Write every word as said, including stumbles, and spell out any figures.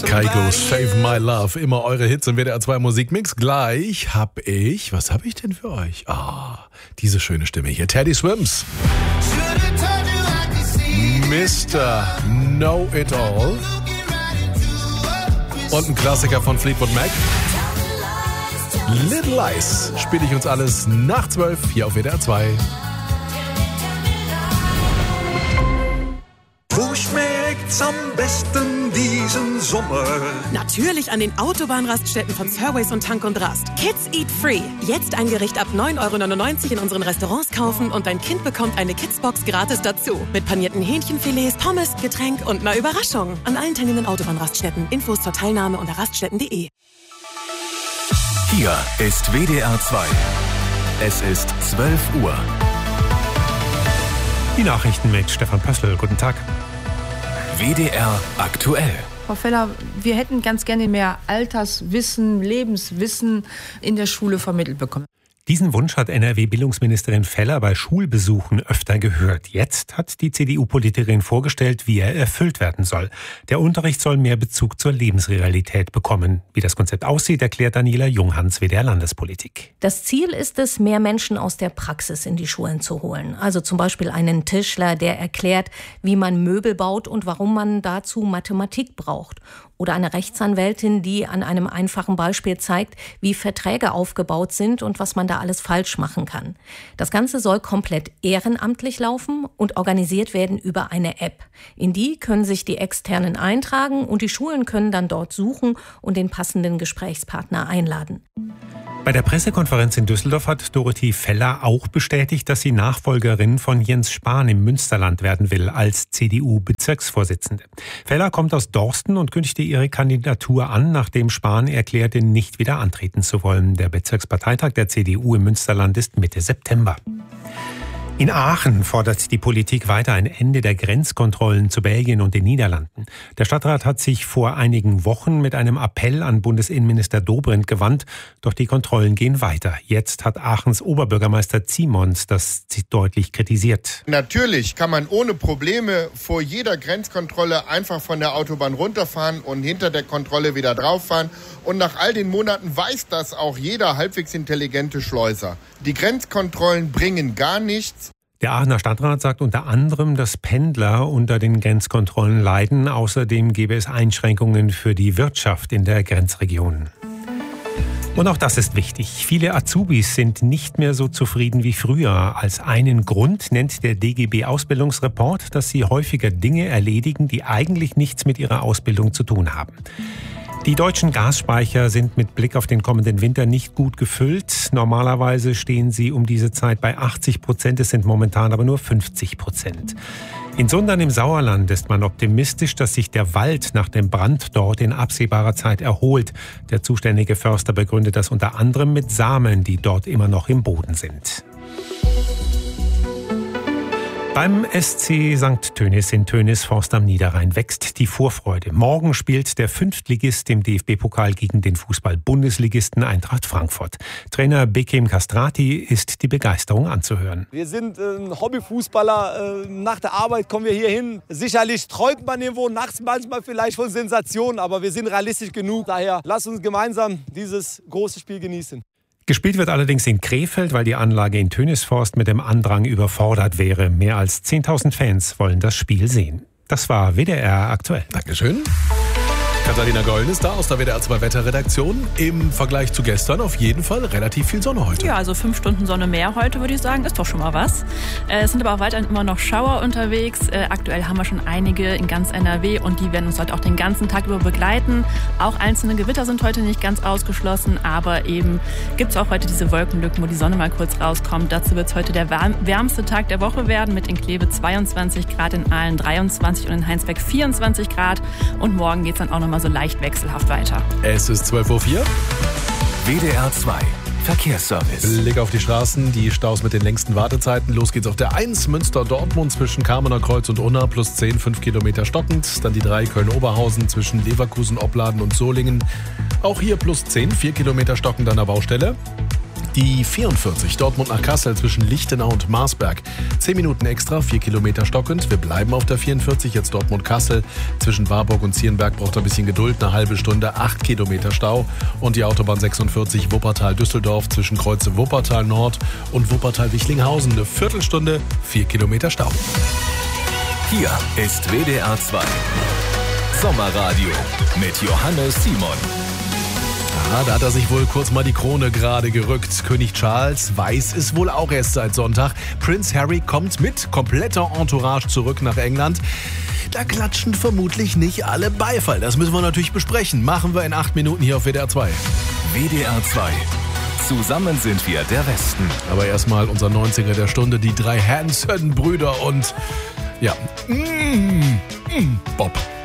Kaigos Save My Love, immer eure Hits im W D R zwei Musikmix. Gleich hab ich, was hab ich denn für euch? Ah, diese schöne Stimme hier, Teddy Swims. Mister Know It All. Und ein Klassiker von Fleetwood Mac. Little Lies spiele ich uns alles nach zwölf hier auf W D R zwei. Wo schmeckt's am besten diesen Sommer? Natürlich an den Autobahnraststätten von Surways und Tank und Rast. Kids Eat Free. Jetzt ein Gericht ab neun Euro neunundneunzig in unseren Restaurants kaufen und dein Kind bekommt eine Kidsbox gratis dazu. Mit panierten Hähnchenfilets, Pommes, Getränk und einer Überraschung. An allen teilnehmenden Autobahnraststätten. Infos zur Teilnahme unter raststätten punkt de. Hier ist W D R zwei. Es ist zwölf Uhr. Die Nachrichten mit Stefan Pössl. Guten Tag. W D R aktuell. Frau Feller, wir hätten ganz gerne mehr Alterswissen, Lebenswissen in der Schule vermittelt bekommen. Diesen Wunsch hat N R W-Bildungsministerin Feller bei Schulbesuchen öfter gehört. Jetzt hat die C D U-Politikerin vorgestellt, wie er erfüllt werden soll. Der Unterricht soll mehr Bezug zur Lebensrealität bekommen. Wie das Konzept aussieht, erklärt Daniela Junghans, W D R Landespolitik. Das Ziel ist es, mehr Menschen aus der Praxis in die Schulen zu holen. Also zum Beispiel einen Tischler, der erklärt, wie man Möbel baut und warum man dazu Mathematik braucht. Oder eine Rechtsanwältin, die an einem einfachen Beispiel zeigt, wie Verträge aufgebaut sind und was man da alles falsch machen kann. Das Ganze soll komplett ehrenamtlich laufen und organisiert werden über eine App. In die können sich die Externen eintragen und die Schulen können dann dort suchen und den passenden Gesprächspartner einladen. Bei der Pressekonferenz in Düsseldorf hat Dorothee Feller auch bestätigt, dass sie Nachfolgerin von Jens Spahn im Münsterland werden will als C D U-Bezirksvorsitzende. Feller kommt aus Dorsten und kündigte ihre Kandidatur an, nachdem Spahn erklärte, nicht wieder antreten zu wollen. Der Bezirksparteitag der C D U im Münsterland ist Mitte September. In Aachen fordert die Politik weiter ein Ende der Grenzkontrollen zu Belgien und den Niederlanden. Der Stadtrat hat sich vor einigen Wochen mit einem Appell an Bundesinnenminister Dobrindt gewandt, doch die Kontrollen gehen weiter. Jetzt hat Aachens Oberbürgermeister Zimons das deutlich kritisiert. Natürlich kann man ohne Probleme vor jeder Grenzkontrolle einfach von der Autobahn runterfahren und hinter der Kontrolle wieder drauffahren. Und nach all den Monaten weiß das auch jeder halbwegs intelligente Schleuser. Die Grenzkontrollen bringen gar nichts. Der Aachener Stadtrat sagt unter anderem, dass Pendler unter den Grenzkontrollen leiden. Außerdem gäbe es Einschränkungen für die Wirtschaft in der Grenzregion. Und auch das ist wichtig. Viele Azubis sind nicht mehr so zufrieden wie früher. Als einen Grund nennt der D G B-Ausbildungsreport, dass sie häufiger Dinge erledigen, die eigentlich nichts mit ihrer Ausbildung zu tun haben. Die deutschen Gasspeicher sind mit Blick auf den kommenden Winter nicht gut gefüllt. Normalerweise stehen sie um diese Zeit bei achtzig Prozent, es sind momentan aber nur fünfzig Prozent. In Sundern im Sauerland ist man optimistisch, dass sich der Wald nach dem Brand dort in absehbarer Zeit erholt. Der zuständige Förster begründet das unter anderem mit Samen, die dort immer noch im Boden sind. Beim S C Sankt Tönis in Tönis-Forst am Niederrhein wächst die Vorfreude. Morgen spielt der Fünftligist im D F B-Pokal gegen den Fußball-Bundesligisten Eintracht Frankfurt. Trainer Bekim Kastrati ist die Begeisterung anzuhören. Wir sind äh, Hobbyfußballer. Äh, nach der Arbeit kommen wir hier hin. Sicherlich träumt man irgendwo nachts manchmal vielleicht von Sensationen, aber wir sind realistisch genug. Daher lasst uns gemeinsam dieses große Spiel genießen. Gespielt wird allerdings in Krefeld, weil die Anlage in Tönisforst mit dem Andrang überfordert wäre. Mehr als zehntausend Fans wollen das Spiel sehen. Das war W D R aktuell. Dankeschön. Katharina Golden ist da aus der W D R zwei Wetterredaktion. Im Vergleich zu gestern auf jeden Fall relativ viel Sonne heute. Ja, also fünf Stunden Sonne mehr heute, würde ich sagen. Ist doch schon mal was. Äh, es sind aber auch weiterhin immer noch Schauer unterwegs. Äh, aktuell haben wir schon einige in ganz N R W und die werden uns heute auch den ganzen Tag über begleiten. Auch einzelne Gewitter sind heute nicht ganz ausgeschlossen, aber eben gibt es auch heute diese Wolkenlücken, wo die Sonne mal kurz rauskommt. Dazu wird es heute der wärmste Tag der Woche werden, mit in Kleve zweiundzwanzig Grad, in Aalen dreiundzwanzig und in Heinsberg vierundzwanzig Grad. Und morgen geht es dann auch noch mal so leicht wechselhaft weiter. Es ist zwölf Uhr vier. W D R zwei Verkehrsservice. Blick auf die Straßen, die Staus mit den längsten Wartezeiten. Los geht's auf der eins Münster-Dortmund zwischen Kamener Kreuz und Unna plus zehn, fünf Kilometer stockend. Dann die drei Köln-Oberhausen zwischen Leverkusen, Opladen und Solingen. Auch hier plus zehn, vier Kilometer stockend an der Baustelle. Die vierundvierzig Dortmund nach Kassel zwischen Lichtenau und Marsberg. Zehn Minuten extra, vier Kilometer stockend. Wir bleiben auf der vierundvierzig, jetzt Dortmund-Kassel. Zwischen Warburg und Zierenberg braucht ein bisschen Geduld, eine halbe Stunde, acht Kilometer Stau. Und die Autobahn sechsundvierzig Wuppertal-Düsseldorf zwischen Kreuze Wuppertal-Nord und Wuppertal-Wichlinghausen. Eine Viertelstunde, vier Kilometer Stau. Hier ist W D R zwei Sommerradio mit Johannes Simon. Ja, da hat er sich wohl kurz mal die Krone gerade gerückt. König Charles weiß es wohl auch erst seit Sonntag. Prince Harry kommt mit kompletter Entourage zurück nach England. Da klatschen vermutlich nicht alle Beifall. Das müssen wir natürlich besprechen. Machen wir in acht Minuten hier auf W D R zwei. W D R zwei. Zusammen sind wir der Westen. Aber erstmal unser neunziger der Stunde, die drei Hanson-Brüder und ja, mm, mm, Bob.